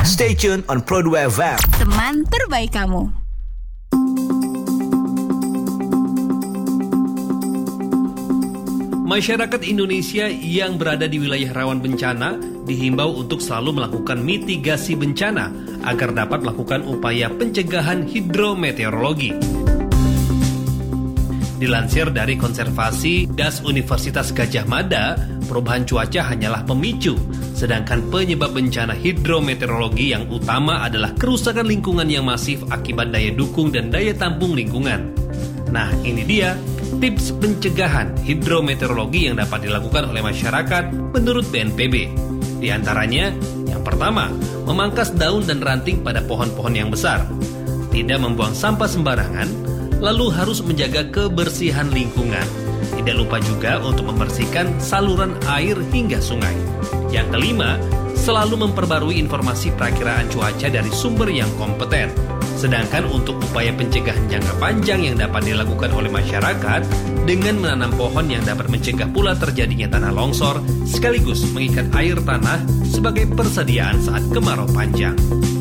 Stay tuned on Pro2 FM. Teman terbaik kamu. Masyarakat Indonesia yang berada di wilayah rawan bencana dihimbau untuk selalu melakukan mitigasi bencana agar dapat melakukan upaya pencegahan hidrometeorologi. Dilansir dari Konservasi DAS Universitas Gadjah Mada, perubahan cuaca hanyalah pemicu, sedangkan penyebab bencana hidrometeorologi yang utama adalah kerusakan lingkungan yang masif akibat daya dukung dan daya tampung lingkungan. Nah, ini dia tips pencegahan hidrometeorologi yang dapat dilakukan oleh masyarakat menurut BNPB. Di antaranya, yang pertama, memangkas daun dan ranting pada pohon-pohon yang besar, tidak membuang sampah sembarangan, lalu harus menjaga kebersihan lingkungan. Tidak lupa juga untuk membersihkan saluran air hingga sungai. Yang kelima, selalu memperbarui informasi perakiraan cuaca dari sumber yang kompeten. Sedangkan untuk upaya pencegahan jangka panjang yang dapat dilakukan oleh masyarakat dengan menanam pohon yang dapat mencegah pula terjadinya tanah longsor sekaligus mengikat air tanah sebagai persediaan saat kemarau panjang.